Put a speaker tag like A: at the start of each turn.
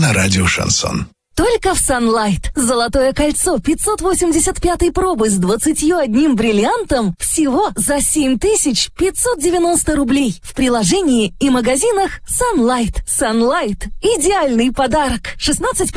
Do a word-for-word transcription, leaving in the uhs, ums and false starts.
A: на радио «Шансон».
B: Только в Sunlight. Золотое кольцо пятьсот восемьдесят пятой пробы с двадцатью одним бриллиантом всего за семь тысяч пятьсот девяносто рублей. В приложении и магазинах Sunlight. Sunlight. Идеальный подарок. шестнадцать